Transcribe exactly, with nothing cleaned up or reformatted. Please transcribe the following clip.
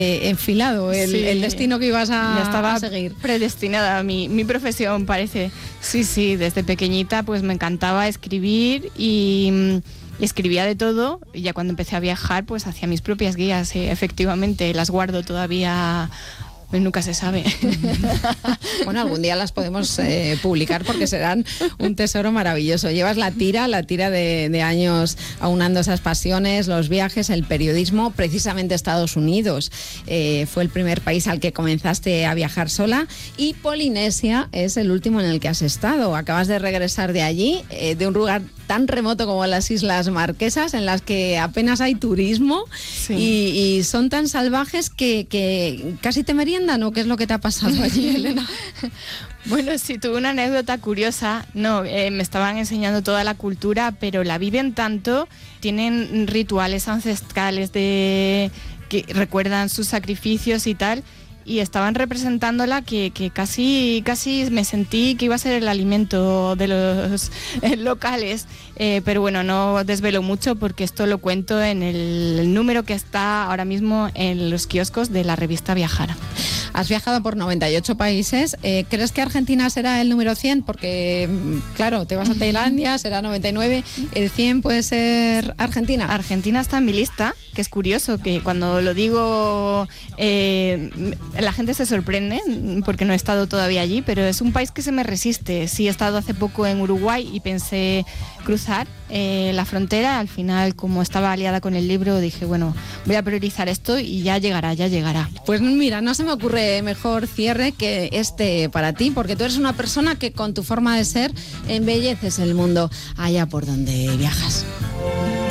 eh, enfilado el, Sí. el destino que ibas a, Ya estaba a seguir. predestinada a mi, mi profesión, parece. Sí, sí, desde pequeñita pues me encantaba escribir y, y escribía de todo. Y ya cuando empecé a viajar pues hacía mis propias guías, eh, efectivamente, las guardo todavía. Nunca se sabe. Bueno, algún día las podemos eh, publicar porque serán un tesoro maravilloso. Llevas la tira, la tira de, de años aunando esas pasiones, los viajes, el periodismo, precisamente Estados Unidos. Eh, fue el primer país al que comenzaste a viajar sola y Polinesia es el último en el que has estado. Acabas de regresar de allí, eh, de un lugar tan remoto como las Islas Marquesas, en las que apenas hay turismo. Sí. y, y son tan salvajes que, que casi te meriendan. ¿O qué es lo que te ha pasado allí, Elena? Bueno, sí, tuve una anécdota curiosa. No, eh, me estaban enseñando toda la cultura, pero la viven tanto, tienen rituales ancestrales de que recuerdan sus sacrificios y tal, y estaban representándola que, que casi, casi me sentí que iba a ser el alimento de los eh, locales. Eh, pero bueno, no desvelo mucho porque esto lo cuento en el número que está ahora mismo en los kioscos de la revista Viajara. Has viajado por noventa y ocho países. Eh, ¿Crees que Argentina será el número cien? Porque, claro, te vas a Tailandia, será noventa y nueve. ¿El cien puede ser Argentina? Argentina está en mi lista, que es curioso, que cuando lo digo eh, la gente se sorprende porque no he estado todavía allí, pero es un país que se me resiste. Sí, he estado hace poco en Uruguay y pensé cruzar eh, la frontera. Al final, como estaba aliada con el libro, dije, bueno, voy a priorizar esto y ya llegará, ya llegará. Pues mira, no se me ocurre mejor cierre que este para ti, porque tú eres una persona que con tu forma de ser embelleces el mundo allá por donde viajas.